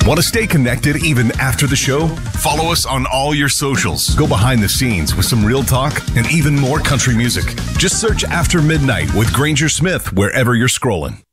Want to stay connected even after the show? Follow us on all your socials. Go behind the scenes with some real talk and even more country music. Just search After Midnight with Granger Smith wherever you're scrolling.